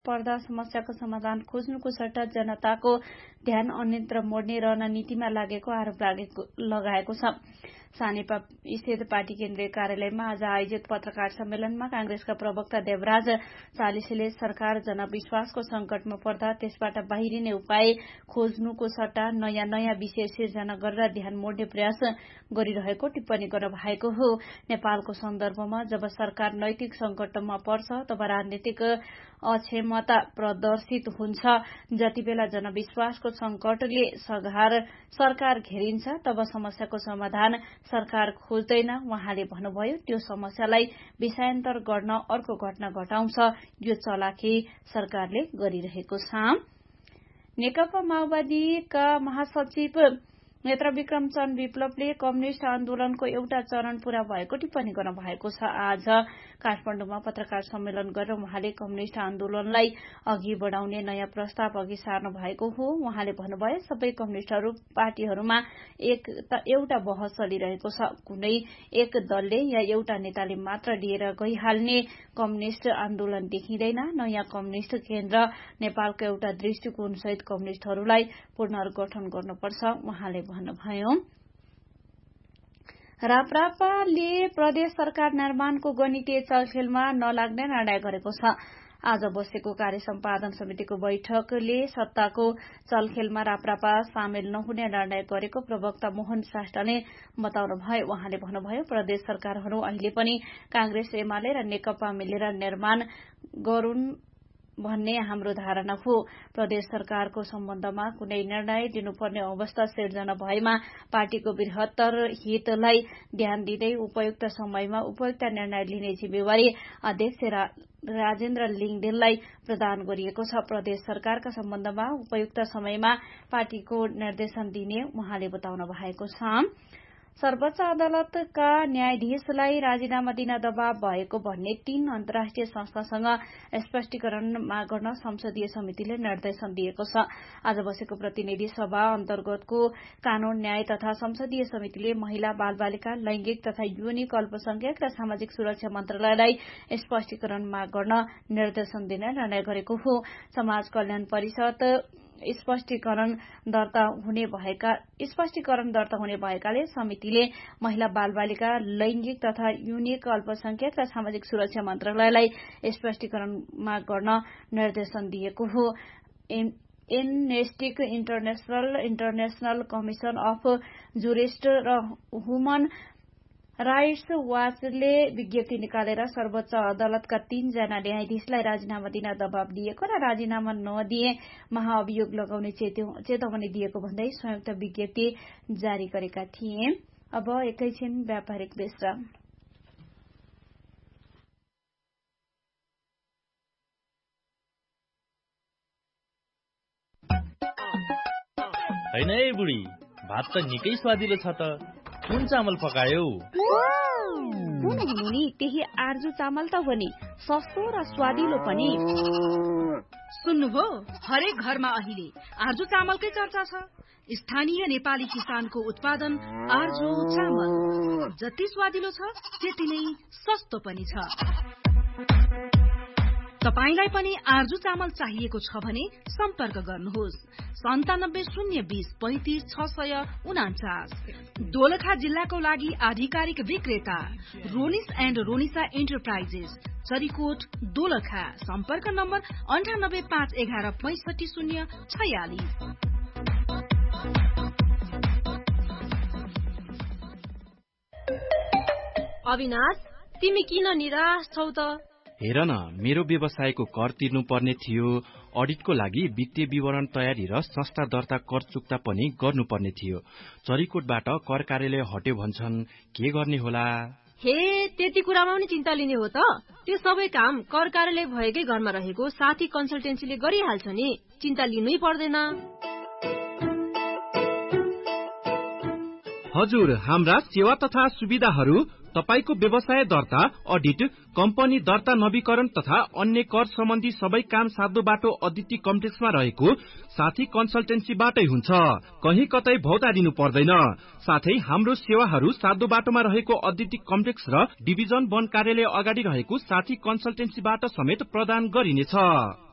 पर्दा समस्याको समाधान खोज्नुको सट्टा जनताको ध्यान अन्यत्र मोड्ने रणनीतिमा लागेको आरोप लगाएको छ। सानेपा स्थित पार्टी केन्द्रीय कार्यालयमा आज आयोजित पत्रकार सम्मेलनमा कांग्रेसका प्रवक्ता देवराज चालिसेले सरकार जनविश्वासको संकटमा पर्दा त्यसबाट बाहिरिने उपाय खोज्नुको सट्टा नयाँ नयाँ विषय सिर्जना गरेर ध्यान मोड्ने प्रयास गरिरहेको टिप्पणी गर्नु भएको हो। नेपालको सन्दर्भमा जब सरकार नैतिक संकटमा पर्छ तब राजनीतिक अक्षमता प्रदर्शित हुन्छ। जति बेला जनविश्वासको संकटले सरकार घेरिन्छ तब समस्याको समाधान सरकार खोज्दैन। उहाँले भन्नुभयो त्यो समस्यालाई विषयान्तर गर्न अर्को घटना घटाउँछ। यो चलाखी सरकारले गरिरहेको छ। नेकपा माओवादीका महासचिव नेत्र विक्रम चन्द विप्लवले कम्युनिष्ट आन्दोलनको एउटा चरण पूरा भएको टिप्पणी गर्नु भएको छ। आज काठमाडौँमा पत्रकार सम्मेलन गरेर उहाँले कम्युनिष्ट आन्दोलनलाई अघि बढ़ाउने नयाँ प्रस्ताव अघि सार्नु भएको हो। उहाँले भन्नुभयो सबै कम्युनिष्ट पार्टीहरूमा एउटा बहस चलिरहेको छ। कुनै एक दलले या एउटा नेताले मात्र लिएर गइहाल्ने कम्युनिष्ट आन्दोलन देखिँदैन। नयाँ कम्युनिष्ट केन्द्र नेपालको एउटा दृष्टिकोण सहित कम्युनिष्टहरूलाई पुनर्गठन गर्नुपर्छ उहाँले भन्नुभयो। राप्रपाले प्रदेश सरकार निर्माणको गणितीय चलखेलमा नलाग्ने निर्णय गरेको छ। आज बसेको कार्य सम्पादन समितिको बैठकले सत्ताको चलखेलमा राप्रपा सामेल नहुने निर्णय गरेको प्रवक्ता मोहन श्रेष्ठले बताउनु भयो। उहाँले भन्नुभयो प्रदेश सरकारहरू अहिले पनि कांग्रेस एमाले र नेकपा मिलेर निर्माण गरून् भन्ने हाम्रो धारणा हो। प्रदेश सरकारको सम्बन्धमा कुनै निर्णय लिनुपर्ने अवस्था सिर्जना भएमा पार्टीको बृहत्तर हितलाई ध्यान दिँदै उपयुक्त समयमा उपयुक्त निर्णय लिने जिम्मेवारी अध्यक्ष राजेन्द्र लिङदेनलाई प्रदान गरिएको छ। प्रदेश सरकारका सम्बन्धमा उपयुक्त समयमा पार्टीको निर्देशन दिने उहाँले बताउनु भएको छ। सर्वोच्च अदालतका न्यायाधीशलाई राजीनामा दिन दबाव भएको भन्ने 3 अन्तर्राष्ट्रिय संस्थासँग स्पष्टीकरण माग गर्न संसदीय समितिले निर्देशन दिएको छ। आज बसेको प्रतिनिधि सभा अन्तर्गतको कानून न्याय तथा संसदीय समितिले महिला बालबालिका लैंगिक तथा यौनिक अल्पसंख्यक र सामाजिक सुरक्षा मन्त्रालयलाई स्पष्टीकरण माग गर्न निर्देशन दिन निर्णय गरेको हो। समाज कल्याण परिषद स्पष्टीकरण दर्ता हुने भएकाले समितिले महिला बालबालिका लैंगिक तथा यौनिक अल्पसंख्यक र सामाजिक सुरक्षा मन्त्रालयलाई स्पष्टीकरण माग गर्न निर्देशन दिएको हो। Amnesty international commission of jurist र ह्युमन राइट्स वाचले विज्ञप्ति निकालेर सर्वोच्च अदालतका 3 जना न्यायाधीशलाई राजीनामा दिन दबाव दिएको र राजीनामा नदिए महाअभियोग लगाउने चेतावनी दिएको भन्दै संयुक्त विज्ञप्ति जारी गरेका थिए। अब एकैछिन व्यापारिक विश्राम। हैन ए बुढी, भात त निकै स्वादिलो छ त। कुन चामल पकायौ? कुन हुनु नि, त्यही आर्जु चामल त हो नि, सस्तो र स्वादिलो पनि। सुन्नुभयो, हरेक घरमा अहिले आर्जु चामलकै चर्चा छ। स्थानीय नेपाली किसानको उत्पादन आर्जु चामल जति स्वादिलो छ त्यति नै सस्तो पनि छ। तपाईलाई पनि आर्जु चामल चाहिएको छ भने सम्पर्क गर्नुहोस् 9720353649। दोलखा जिल्लाको लागि आधिकारिक विक्रेता रोनिस एन्ड रोनिसा एन्टरप्राइजेस, चरीकोट, दोलखा। सम्पर्क नम्बर 9851165046। अविनाश, तिमी किन निराश छौ त? हेर न, मेरो व्यवसायको कर तिर्नु पर्ने थियो। अडिटको लागि वित्तीय विवरण तयारी र संस्था दर्ता कर चुक्ता पनि गर्नुपर्ने थियो। चरीकोटबाट कर कार्यालय हट्यो भन्छन्, के गर्ने होला? हे, त्यति कुरामा पनि चिन्ता लिने हो त? त्यो सबै काम कर कार्यालय भएकै घरमा रहेको साथी कन्सल्टेन्सीले गरिहाल्छ नि, चिन्ता लिनै पर्दैन। हजुर, हाम्रा सेवा तथा सुविधाहरू तपाईको व्यवसाय दर्ता, अडिट, कम्पनी दर्ता नवीकरण तथा अन्य कर सम्बन्धी सबै काम साध्य बाटो अदिति कम्प्लेक्समा रहेको साथी कन्सल्टेन्सीबाटै हुन्छ। कहीँ कतै भौतारिनु पर्दैन। साथै हाम्रो सेवाहरू साध्य बाटोमा रहेको अदिति कम्प्लेक्स र डिभिजन 1 कार्यालय अगाडि रहेको साथी कन्सल्टेन्सीबाट समेत प्रदान गरिनेछ।